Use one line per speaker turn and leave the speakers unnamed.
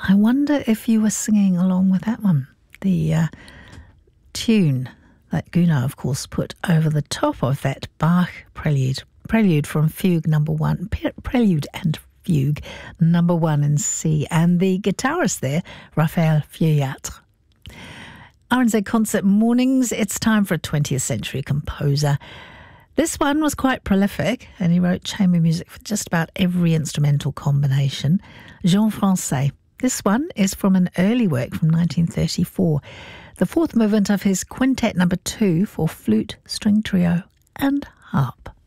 I wonder if you were singing along with that one. The tune that Gounod, of course, put over the top of that Bach prelude from Fugue number 1, Prelude and Fugue number 1 in C, and the guitarist there, Raphael Feuillatre. RNZ Concert Mornings, it's time for a 20th century composer. This one was quite prolific, and he wrote chamber music for just about every instrumental combination. Jean Francais. This one is from an early work from 1934, the fourth movement of his Quintet number 2 for flute, string trio and harp.